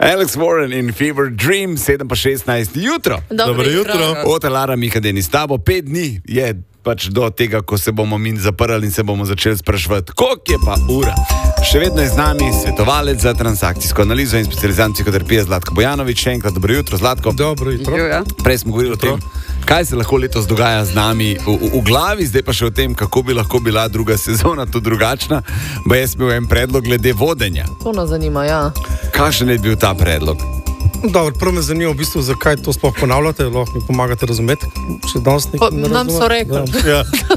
Alex Warren in Fever Dream, 7:16 jutro. Dobro jutro. Ota Lara, Miha, Denis, tabo 5 dni je pač do tega, ko se bomo mi zaprli in se bomo začeli spraševati, koliko je pa ura. Še vedno je z nami svetovalec za transakcijsko analizo in specializant psihoterapije Zlatko Bojanović. Še enkrat dobro jutro, Zlatko. Dobro jutro. Prej smo govorili o tem, kaj se lahko letos dogaja z nami v glavi, zdaj pa še o tem, kako bi lahko bila druga sezona tu drugačna. Ba jaz imel en predlog glede vodenja. To nas zanima, ja. Kakšen je bil ta predlog? Dobro, prvo me zanima v bistvu, zakaj to sploh ponavljate, lahko mi pomagate razumeti. Nam so rekli. Ja.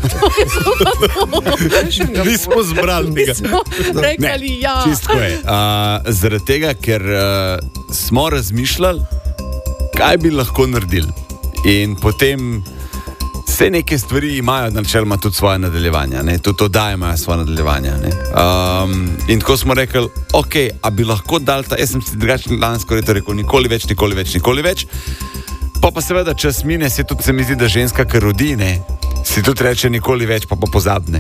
Nismo zbrali tega. Rekli, ja. Čistko je. Zaradi tega, ker smo razmišljali, kaj bi lahko naredili. In potem vse neke stvari imajo načeloma tudi svoje nadaljevanja, ne? Tudi oddaje imajo svoje nadaljevanja. In tako smo rekli, ok, a bi lahko dal ta, jaz sem si drugačen lansko leto rekel, nikoli več. Pa seveda čas mine, se tudi se mi zdi, da ženska, ki rodi, ne, si tudi reče nikoli več, pa pozabne.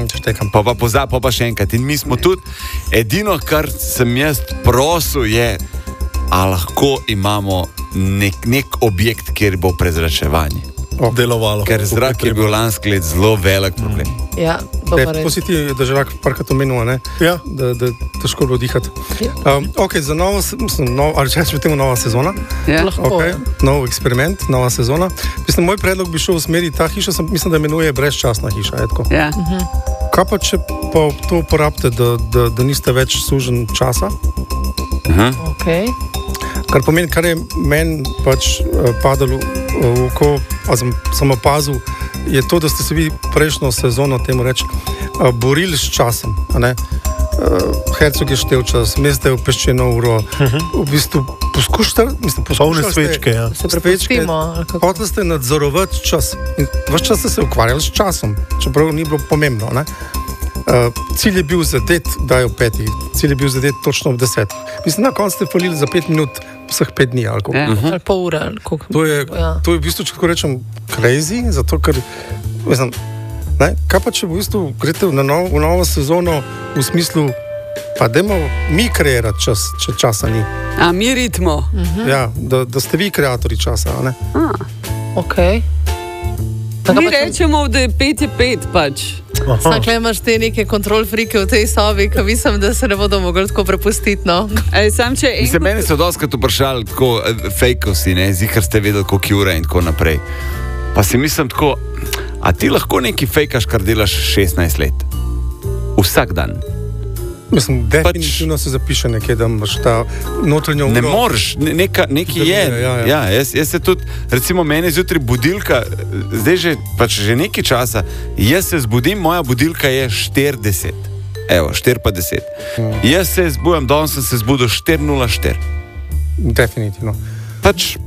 Pa še enkrat. In mi smo tudi, edino, kar sem jaz prosil je, a lahko imamo nek objekt, kjer bo prezračevanje. Delovalo. Ker zrak je bil lansko let zelo velik problem. Ja, to si ti državak parkrat omenil, ne? Ja. Da težko bilo dihati. Ok, za novo, ali če rečemo temu nova sezona? Ja. Lahko. Okay. Nov eksperiment, nova sezona. Mislim, moj predlog bi šel v smeri, ta hiša, mislim, da imenuje brezčasna hiša. Ja. Kaj pa, če pa to uporabite, da niste več sužen časa? Ok. Kar pomeni, kar je meni pač padalo v oko, a sem opazil, je to, da ste se vi prejšnjo sezono, temu reči, borili s časom. Hercog je štel čas, meste je v peščeno uro. V bistvu poskušate, polne svečke, ja. Se prepustimo. Hoteli ste nadzorovati čas. In vaš čas ste se ukvarjali s časom, čeprav ni bilo pomembno. Cilj je bil zadet, da je v 5. Cilj je bil zadet točno v 10. Mislim, na koncu ste falili za 5 minut vseh 5 dni. Ali pol ure. To je v bistvu, če tako rečem, crazy, zato ker, mislim, kaj pa če v bistvu greste v novo sezono v smislu, pa dajmo mi kreirati čas, če časa ni. A mi ritmo. Ja, da ste vi kreatori časa, ne? Ok. Mi rečemo, da je 5 je 5 pač. Snakle imaš te neke kontrol frike v tej sobi, ko mislim, da se ne bodo mogli tako prepustiti, no. Meni so doskrat vprašali tako fejkovsi, ne, zihar ste vedeli, koliko je ura in tako naprej. Pa si mislim tako, a ti lahko neki fejkaš, kar delaš 16 let? Vsak dan. Mislim, definitivno se zapiše nekaj, da imaš ta notranjo uro. Ne moreš, nekaj je. Ja, jaz se tudi, recimo meni zjutraj budilka, zdaj že nekaj časa, jaz se zbudim, moja budilka je 4:10. Evo, 4:10. Jaz se zbudam, danes sem se zbudil 4:04. Definitivno. Pač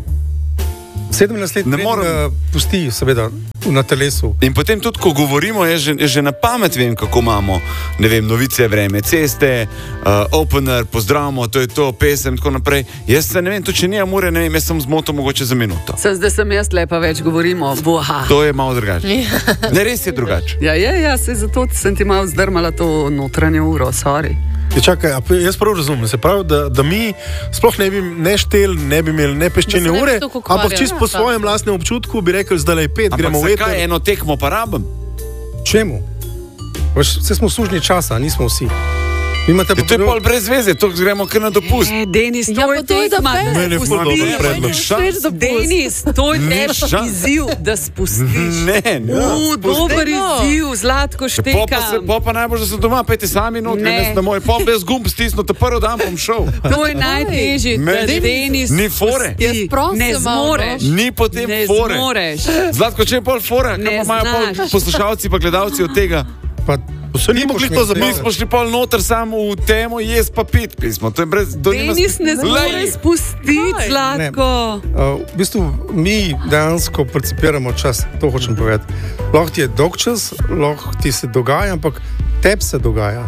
17 let ne morem pusti, seveda, na telesu. In potem tudi, ko govorimo, jaz že na pamet vem, kako imamo, ne vem, novice, vreme, ceste, opener, pozdravimo, to je to, pesem in tako naprej. Jaz se ne vem, to če nijam ure, ne vem, jaz sem zmotil mogoče za minuto. Zdaj sem jaz lepa več govorimo. To je malo drugače. Ne, res je drugače. Ja, zato sem ti malo zdrmala to notranjo uro, sorry. Čakaj, jaz prav razumem, se pravi, da mi sploh ne bi štel, ne bi imeli ne peščene ure, ampak čisto po svojem lastnem občutku bi rekel, zdaj je 5, gremo v eter. Ampak zakaj eno tekmo pa rabim? Čemu? Vse smo služni časa, nismo vsi. To je pol brez veze, to gremo kar na dopust. Denis, to je tekma, Mene je ful dober predlog. Denis, to je tež izziv, da spustiš. Ne. Dober izziv, Zlatko štekam. Pa najbolj, da sem doma, pejte sami notri, na moj pol bez gumb stisno, te prvi dan bom šel. To je najtežje, da Denis ni fore. Ne zmoreš. Ni potem fore. Ne zmoreš. Zlatko, če je pol fora, kaj pa imajo pol poslušalci pa gledalci od tega? Mi smo šli pol noter samo v temo, jaz pa pit pismo. Denis ne zmore spustiti, Zlatko. V bistvu mi dejansko percipiramo čas, to hočem povedati. Lahko ti je dolg čas, lahko ti se dogaja, ampak tebi se dogaja.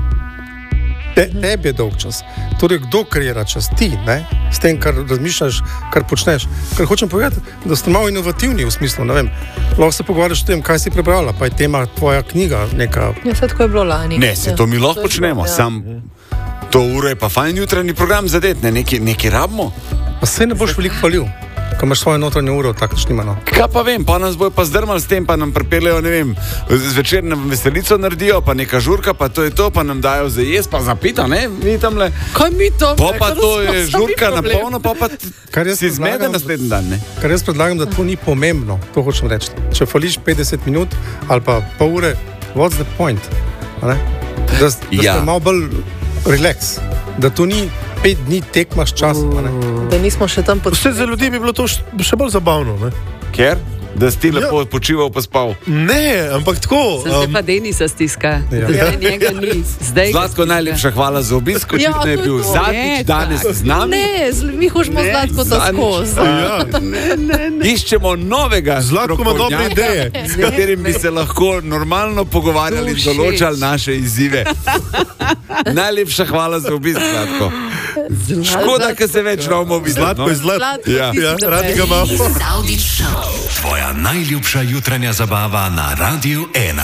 Tebi je dolg čas. Torej, kdo kreira čas? Ti, ne? S tem, kar razmišljaš, kar počneš. Kar hočem povedati, da ste malo inovativni v smislu, ne vem. Lahko se pogovarjaš o tem, kaj si prebrala, pa je tema tvoja knjiga neka. Ja, tako je bilo lani. Ne, se to mi lahko počnemo, sam To uro je pa fajn jutranji program zadet, ne? Nekaj rabimo. Pa se ne boš veliko falil, ko imaš svojo notranjo uro, taktično ima. Kaj pa vem, pa nas bojo pa zdrmali s tem, pa nam pripeljejo, ne vem, zvečer nam veselico naredijo, pa neka žurka, pa to je to, pa nam dajo za jesti, pa za pita, ne? Mi tamle. Kaj mi to? Pa to je žurka na polno, pa si zmede naslednji dan, ne? Kar jaz predlagam, da to ni pomembno, to hočem reči. Če fališ 50 minut ali pa pol ure, what's the point? Da ste malo bolj relax, da to ni 5 dni tekmaš čas. Da nismo še tam pod... Vse za ljudi bi bilo to še bolj zabavno, ne? Ker? Da si lepo počival pa spal. Ne, ampak tako. Zdaj pa Denisa stiska. Zdaj njega ni. Zlatko, najlepša hvala za obisk. Očitno je bil zadnjič danes z nami. Ne, mi hočemo Zlatko to skozi. Iščemo novega Zlatko ima dobre ideje, s katerim bi se lahko normalno pogovarjali in določali naše izzive. Najlepša hvala za obisk, Zlatko. Škoda, ker se več novimo videti. Zlatko je zlat. Ja, radi ga imamo. Tvoja najljubša jutranja zabava na Radiu 1.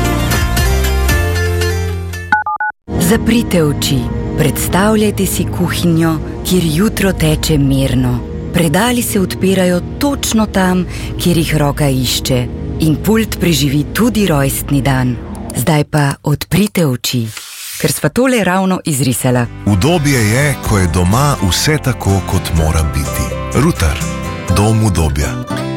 Zaprite oči, predstavljajte si kuhinjo, kjer jutro teče mirno. Predali se odpirajo točno tam, kjer jih roka išče. In pult preživi tudi rojstni dan. Zdaj pa odprite oči, ker sva tole ravno izrisala. Udobje je, ko je doma vse tako, kot mora biti. Rutar, dom udobja.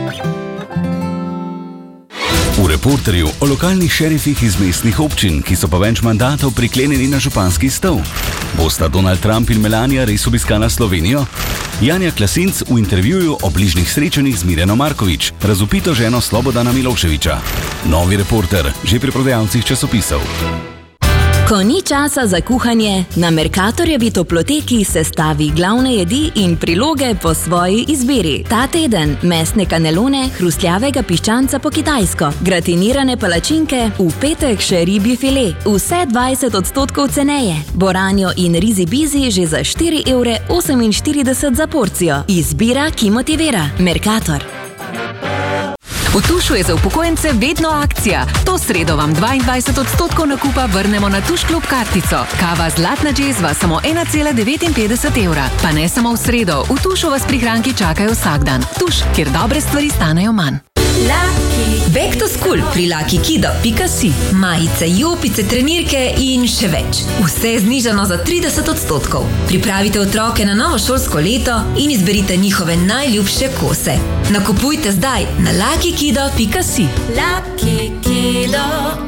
V Reporterju o lokalnih šerifih iz mestnih občin, ki so pa več mandatov priklenjeni na županski stol. Bosta Donald Trump in Melania res obiskala Slovenijo? Janja Klasinc v intervjuju o bližnjih srečanjih z Mirjano Markovič, razvpito ženo Slobodana Miloševića. Novi Reporter, že pri prodajalcih časopisov. Ko ni časa za kuhanje, na Mercatorjevi toploteki sestavi glavne jedi in priloge po svoji izbiri. Ta teden mesne kanelone, hrustljavega piščanca po kitajsko, gratinirane palačinke, v petek še ribji file, vse 20% ceneje. Boranjo in rizi bizi že za 4,48 € za porcijo. Izbira, ki motivira. Mercator. V Tušu je za upokojence vedno akcija. To sredo vam 22% nakupa vrnemo na Tuš klub kartico. Kava Zlatna džezva samo 1,59 €. Pa ne samo v sredo, v Tušu vas prihranki čakajo vsak dan. Tuš, kjer dobre stvari stanejo manj. Back to school pri LuckyKido.si. Majice, jopice, trenirke in še več. Vse znižano za 30%. Pripravite otroke na novo šolsko leto in izberite njihove najljubše kose. Nakupujte zdaj na LuckyKido.si. Lucky Kido.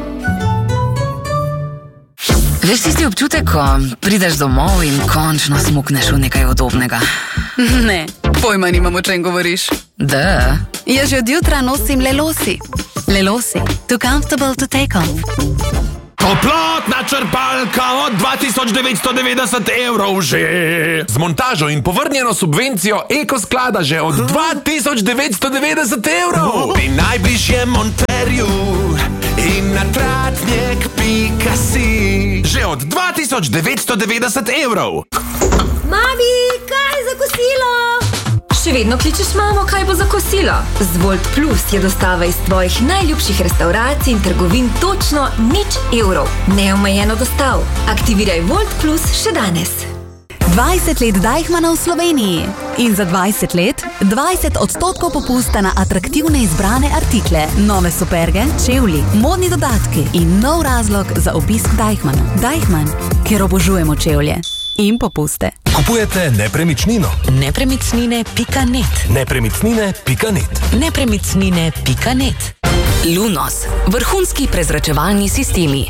Veš tisti občutek, ko prideš domov in končno smukneš v nekaj udobnega? Ne, pojma nimam, o čem govoriš. Da. Jaz že od jutra nosim Lelosi. Lelosi, too comfortable to take off. Toplotna črpalka od 2990 € že. Z montažo in povrnjeno subvencijo Ekosklada že od 2990 €. Pri najbližjem monterju in na tratnjek.si že od 2990 €. Mami, kaj za kosilo? Še vedno kličeš mamo, kaj bo za kosilo? Z Volt Plus je dostava iz tvojih najljubših restauracij in trgovin točno 0 €. Neomejeno dostav. Aktiviraj Volt Plus še danes. 20 let Deichmanna v Sloveniji. In za 20 let 20% popusta na atraktivne izbrane artikle, nove superge, čevlji, modni dodatki in nov razlog za obisk Deichmanna. Deichmann, ker obožujemo čevlje in popuste. Kupujete nepremičnino? Nepremičnine.net. Nepremičnine.net. Nepremičnine.net. Lunos, vrhunski prezračevalni sistemi.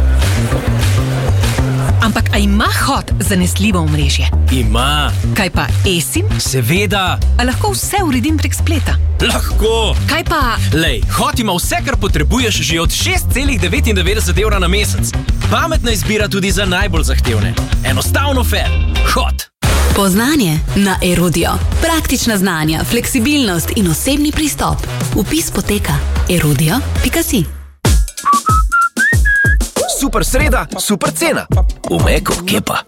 Ampak a ima Hot zanesljivo omrežje? Ima. Kaj pa eSIM? Seveda. A lahko vse uredim prek spleta? Lahko. Kaj pa... Lej, Hot ima vse, kar potrebuješ že od 6,99 € na mesec. Pametna izbira tudi za najbolj zahtevne. Enostavno fair. Hot. Poznanje na Erudio. Praktična znanja, fleksibilnost in osebni pristop. Vpis poteka erudio.si. Super sreda, super cena. V Meko, kje pa?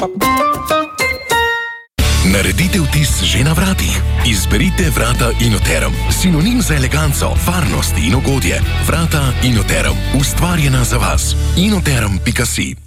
Naredite vtis že na vratih. Izberite vrata Inoterum. Sinonim za eleganco, varnost in ugodje. Vrata Inoterum. Ustvarjena za vas. Inoterum.si.